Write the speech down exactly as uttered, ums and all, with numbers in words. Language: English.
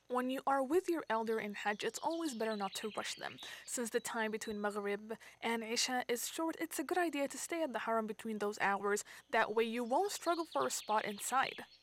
When you are with your elder in Hajj, it's always better not to rush them. Since the time between Maghrib and Isha is short, it's a good idea to stay at the Haram between those hours. That way you won't struggle for a spot inside.